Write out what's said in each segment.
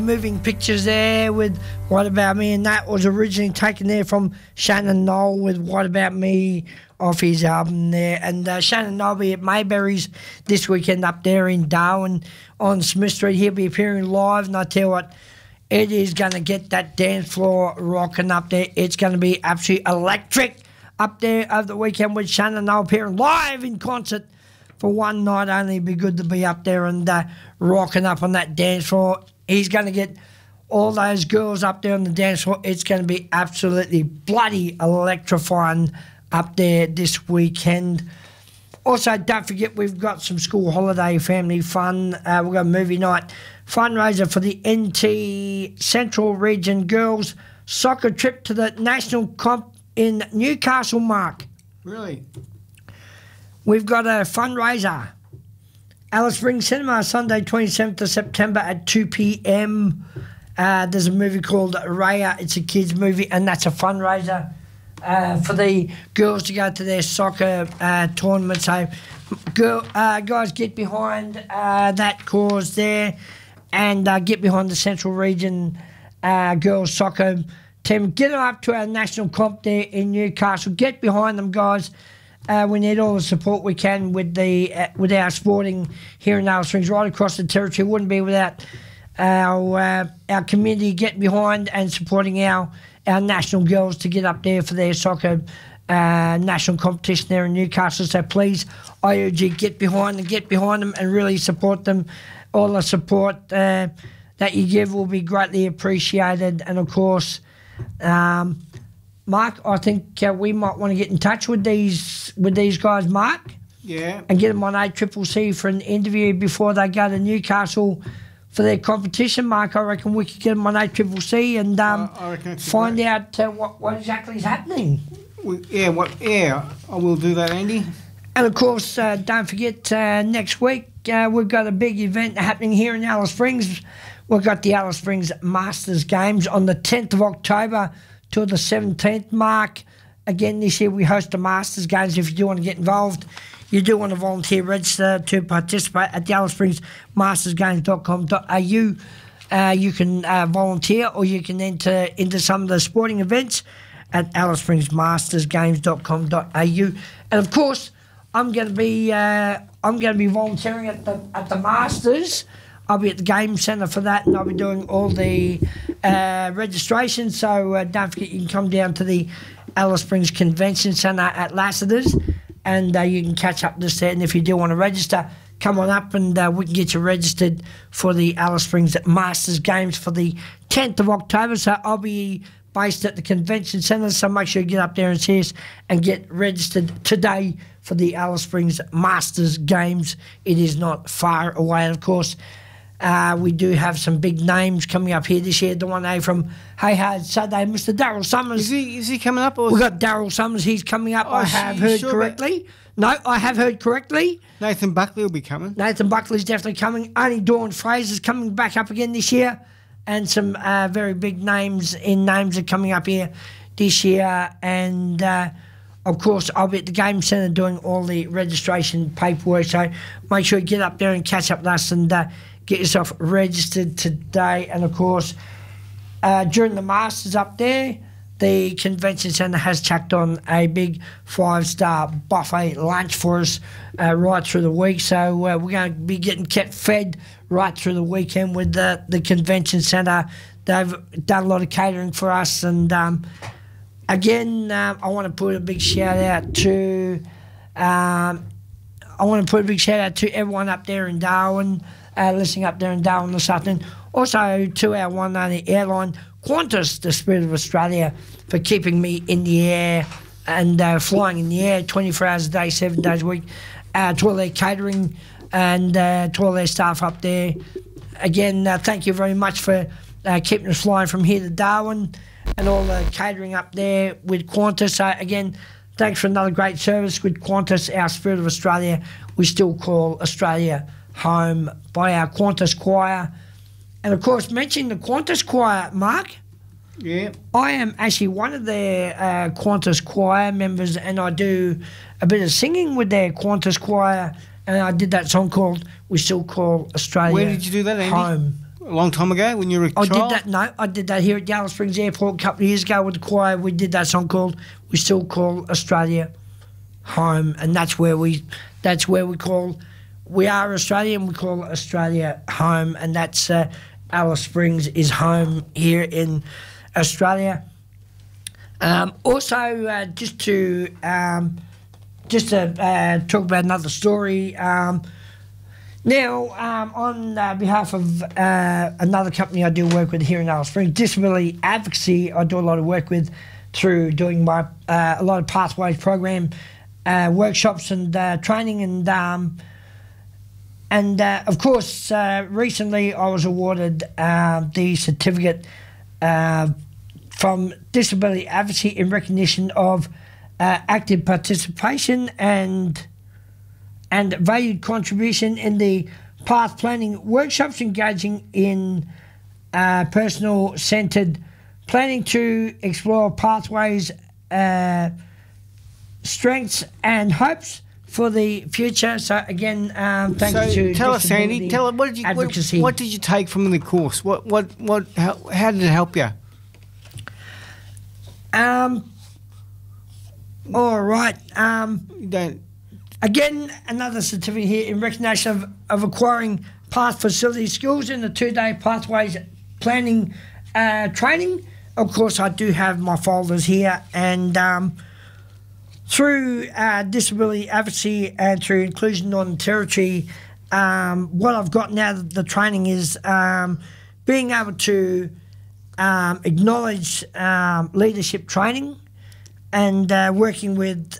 Moving pictures there with What About Me, and that was originally taken there from Shannon Noll with What About Me off his album there. And Shannon Noll will be at Mayberry's this weekend up there in Darwin on Smith Street. He'll be appearing live, and I tell you what, it is going to get that dance floor rocking up there. It's going to be absolutely electric up there over the weekend with Shannon Noll appearing live in concert for one night only. It'd be good to be up there and rocking up on that dance floor. He's going to get all those girls up there on the dance floor. It's going to be absolutely bloody electrifying up there this weekend. Also, don't forget, we've got some school holiday family fun. We've got a movie night fundraiser for the NT Central Region Girls Soccer trip to the national comp in Newcastle, Mark. Really? We've got a fundraiser. Alice Springs Cinema, Sunday 27th of September at 2 p.m. There's a movie called Raya. It's a kids' movie, and that's a fundraiser for the girls to go to their soccer tournament. So, guys, get behind that cause there and get behind the Central Region girls soccer team. Get them up to our national comp there in Newcastle. Get behind them, guys. We need all the support we can with our sporting here in Alice Springs, right across the territory. Wouldn't be without our community getting behind and supporting our national girls to get up there for their soccer national competition there in Newcastle. So please, I urge you, get behind them and really support them. All the support that you give will be greatly appreciated. And of course, Mark, I think we might want to get in touch with these guys, Mark. Yeah. And get them on ACCC for an interview before they go to Newcastle for their competition, Mark. I reckon we could get them on ACCC and find out what exactly is happening. I will do that, Andy. And of course, don't forget, next week we've got a big event happening here in Alice Springs. We've got the Alice Springs Masters Games on the 10th of October till the 17th, Mark. Again, this year we host the Masters Games. If you do want to get involved, you do want to volunteer, register to participate at the Alice Springs mastersgames.com.au. You can volunteer, or you can enter into some of the sporting events at Alice Springs mastersgames.com.au. And of course, I'm going to be volunteering at the Masters. I'll be at the Game Centre for that, and I'll be doing all the registration. So don't forget, you can come down to the Alice Springs Convention Centre at Lassiter's, and you can catch up this there. And if you do want to register, come on up and we can get you registered for the Alice Springs Masters Games for the 10th of October. So I'll be based at the Convention Centre, so make sure you get up there and see us and get registered today for the Alice Springs Masters Games. It is not far away, of course. We do have some big names coming up here this year. The one from Hey Hard Saturday, Mr. Daryl Summers. Is he coming up? Or We've got Daryl Summers. He's coming up. I have heard correctly. No, I have heard correctly. Nathan Buckley will be coming. Nathan Buckley's definitely coming. Only Dawn Fraser's coming back up again this year. And some very big names are coming up here this year. And, of course, I'll be at the Game Centre doing all the registration paperwork. So make sure you get up there and catch up with us and get yourself registered today. And, of course, during the Masters up there, the Convention Centre has chucked on a big 5-star buffet lunch for us right through the week. So we're going to be getting kept fed right through the weekend with the Convention Centre. They've done a lot of catering for us. And, again, I want to put a big shout-out to everyone up there in Darwin, listening up there in Darwin this afternoon. Also to our one and only airline, Qantas, the Spirit of Australia, for keeping me in the air and flying in the air 24 hours a day, 7 days a week, to all their catering and to all their staff up there. Again, thank you very much for keeping us flying from here to Darwin and all the catering up there with Qantas. Again, thanks for another great service with Qantas, our Spirit of Australia. We still call Australia home by our Qantas Choir. And, of course, mentioning the Qantas Choir, Mark. Yeah. I am actually one of their Qantas Choir members, and I do a bit of singing with their Qantas Choir, and I did that song called We Still Call Australia Home. Where did you do that, Andy? Home. a long time ago when you were a I child? did that. No, I did that here at Alice Springs Airport a couple of years ago with the choir. We did that song called "We Still Call Australia Home," and that's where we call. We are Australia, and we call Australia home, and that's Alice Springs is home here in Australia. Also, just to talk about another story. Now, on behalf of another company I do work with here in Alice Springs, Disability Advocacy, I do a lot of work with through doing my a lot of Pathways program workshops and training, and of course, recently I was awarded the certificate from Disability Advocacy in recognition of active participation and valued contribution in the path planning workshops, engaging in personal-centred planning to explore pathways, strengths and hopes for the future. So again, thank you to tell us, Disability Sandy. Tell us Advocacy. what did you take from the course? How did it help you? All right. You don't. Again, another certificate here in recognition of acquiring path facility skills in the 2-day pathways planning training. Of course, I do have my folders here, and through Disability Advocacy and through Inclusion Northern Territory, what I've gotten out of the training is being able to acknowledge leadership training and working with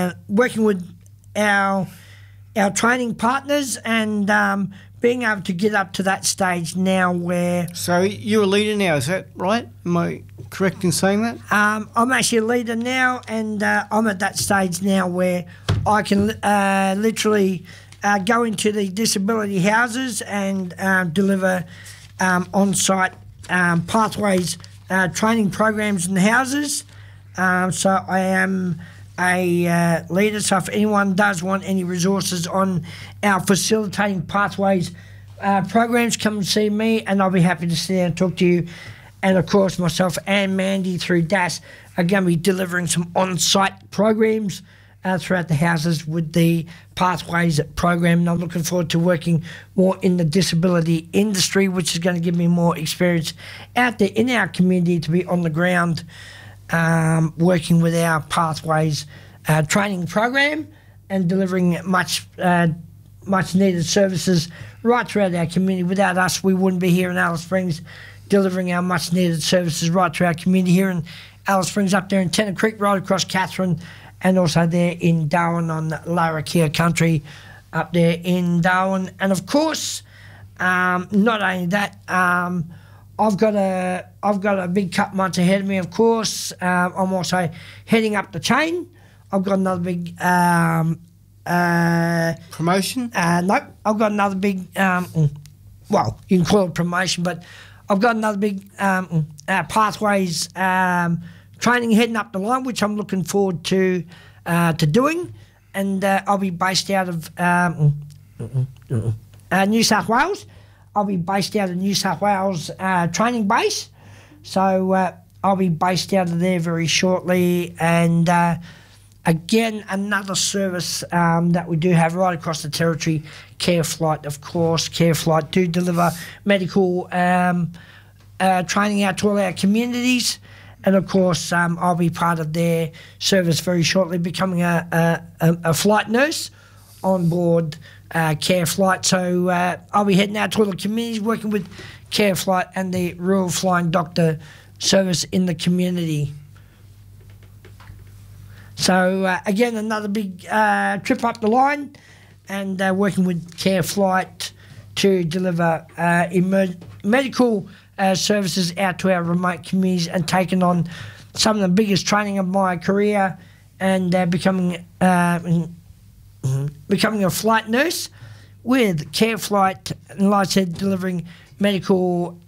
our training partners, and being able to get up to that stage now where... So you're a leader now, is that right? Am I correct in saying that? I'm actually a leader now, and I'm at that stage now where I can literally go into the disability houses and deliver on-site pathways training programs in the houses. So I am a leader, so if anyone does want any resources on our facilitating pathways programs, come and see me, and I'll be happy to sit down and talk to you. And of course, myself and Mandy through DAS are going to be delivering some on-site programs throughout the houses with the Pathways program, and I'm looking forward to working more in the disability industry, which is going to give me more experience out there in our community to be on the ground working with our Pathways training program and delivering much needed services right throughout our community. Without us, we wouldn't be here in Alice Springs delivering our much needed services right through our community here in Alice Springs, up there in Tennant Creek, right across Katherine, and also there in Darwin on Larrakia country up there in Darwin. And of course, not only that, I've got a big couple months ahead of me, of course. I'm also heading up the chain. I've got another big... promotion? Nope. I've got another big... well, you can call it promotion, but I've got another big Pathways training heading up the line, which I'm looking forward to doing. And I'll be based out of New South Wales. I'll be based out of New South Wales training base. So I'll be based out of there very shortly. And again, another service that we do have right across the territory, CareFlight, of course. CareFlight do deliver medical training out to all our communities. And of course, I'll be part of their service very shortly, becoming a flight nurse on board CareFlight. So I'll be heading out to all the communities, working with CareFlight and the Rural Flying Doctor service in the community. So again, another big trip up the line, and working with CareFlight to deliver medical services out to our remote communities, and taking on some of the biggest training of my career, and becoming a flight nurse with CareFlight, and like I said, delivering medical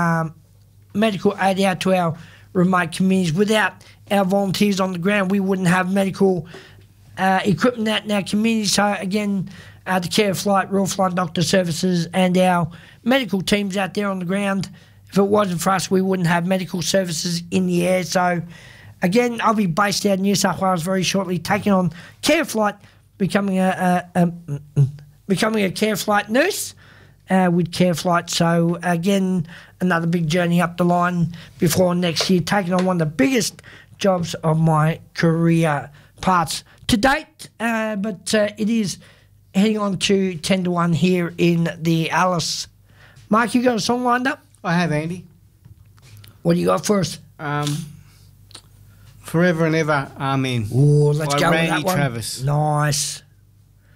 aid out to our remote communities. Without our volunteers on the ground, we wouldn't have medical equipment out in our community. So again, the Care Flight, Royal Flight Doctor Services, and our medical teams out there on the ground. If it wasn't for us, we wouldn't have medical services in the air. So, again, I'll be based out in New South Wales very shortly, taking on Care Flight, becoming a Care Flight nurse with Care Flight. So, again, another big journey up the line before next year, taking on one of the biggest jobs of my career parts to date. But it is heading on to 10 to 1 here in the Alice. Mark, you got a song lined up? I have, Andy. What do you got for us? Forever and Ever, Amen. Oh, let's by go Randy with that one. Travis. Nice.